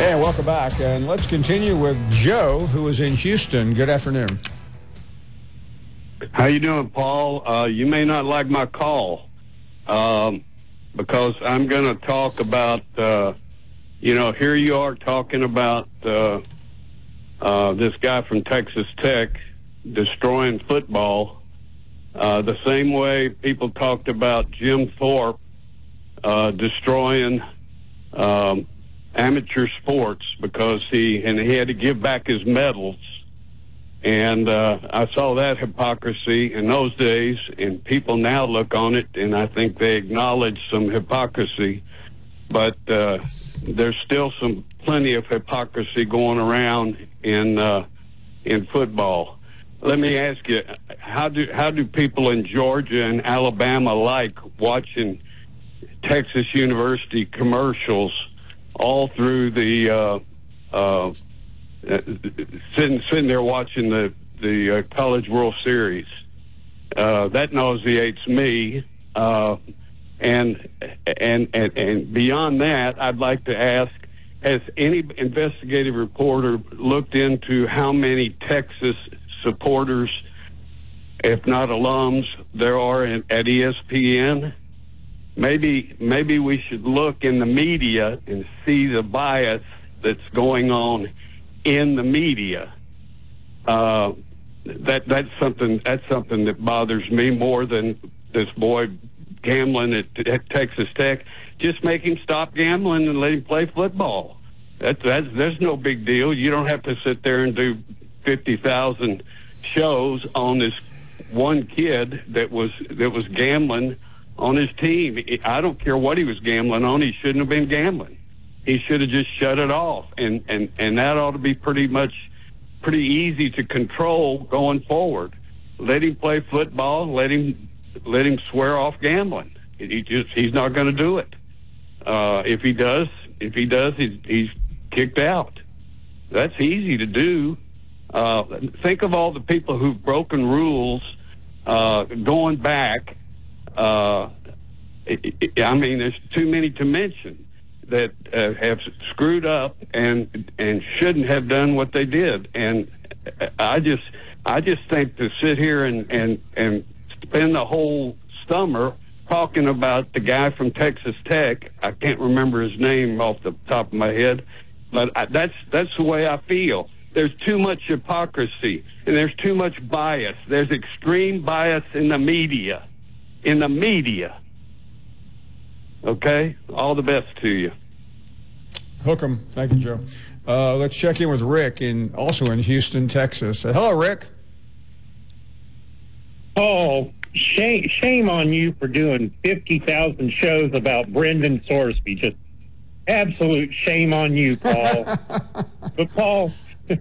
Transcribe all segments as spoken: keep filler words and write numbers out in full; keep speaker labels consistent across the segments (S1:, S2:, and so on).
S1: And welcome back. And let's continue with Joe, who is in Houston. Good afternoon.
S2: How you doing, Paul? Uh, you may not like my call um, because I'm going to talk about, uh, you know, here you are talking about uh, uh, this guy from Texas Tech destroying football uh, the same way people talked about Jim Thorpe uh, destroying um, amateur sports because he and he had to give back his medals. And uh, I saw that hypocrisy in those days, and people now look on it, and I think they acknowledge some hypocrisy. But uh, there's still some plenty of hypocrisy going around in uh, in football. Let me ask you, how do how do people in Georgia and Alabama like watching Texas University commercials all through the uh, uh, sitting sitting there watching the the uh, College World Series? Uh, that nauseates me. Uh, and, and and and beyond that, I'd like to ask: has any investigative reporter looked into how many Texas supporters, if not alums, there are in, at E S P N? Maybe maybe we should look in the media and see the bias that's going on in the media. Uh, that that's something that's something that bothers me more than this boy gambling at, at Texas Tech. Just make him stop gambling and let him play football. That's that's there's no big deal. You don't have to sit there and do fifty thousand shows on this one kid that was that was gambling on his team. I don't care what he was gambling on. He shouldn't have been gambling. He should have just shut it off, and, and, and that ought to be pretty much pretty easy to control going forward. Let him play football. Let him let him swear off gambling. He just he's not going to do it. Uh, if he does, if he does, he's, he's kicked out. That's easy to do. Uh, think of all the people who've broken rules uh, going back. Uh, I mean, there's too many to mention that uh, have screwed up and and shouldn't have done what they did. And I just I just think to sit here and and and spend the whole summer talking about the guy from Texas Tech. I can't remember his name off the top of my head, but I, that's that's the way I feel. There's too much hypocrisy and there's too much bias. There's extreme bias in the media. In the media. Okay? All the best to you.
S1: Hook 'em. Thank you, Joe. Uh, let's check in with Rick, in also in Houston, Texas. Uh, hello, Rick.
S3: Oh, shame, shame on you for doing fifty thousand shows about Brendan Sorsby. Just absolute shame on you, Paul. But, Paul,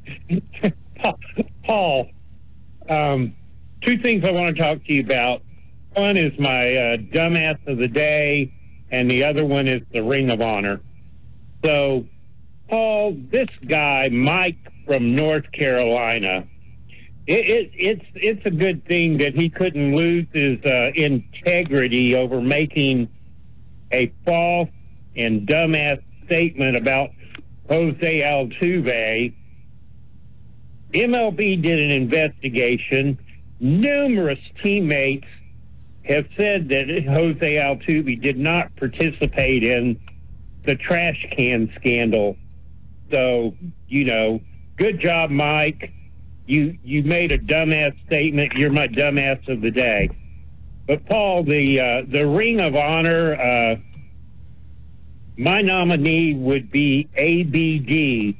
S3: Paul, um, two things I want to talk to you about. One is my uh, dumbass of the day, and the other one is the Ring of Honor. So, Paul, this guy, Mike from North Carolina, it, it, it's it's a good thing that he couldn't lose his uh, integrity over making a false and dumbass statement about Jose Altuve. M L B did an investigation. Numerous teammates have said that Jose Altuve did not participate in the trash can scandal. So, you know, good job, Mike. You you made a dumbass statement. You're my dumbass of the day. But, Paul, the uh, the Ring of Honor, uh, my nominee would be A B D,